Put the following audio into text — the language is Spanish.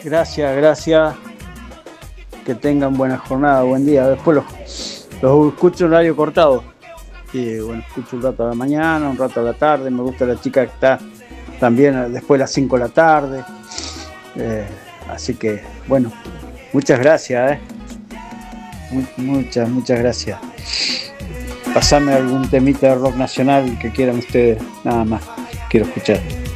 Gracias. Que tengan buena jornada, buen día. Después los escucho en horario cortado. Y bueno, escucho un rato a la mañana, un rato a la tarde. Me gusta la chica que está también después de las 5 de la tarde. Así que, bueno, muchas gracias. Muchas gracias. Pasame algún temita de rock nacional que quieran ustedes, nada más. Quiero escuchar.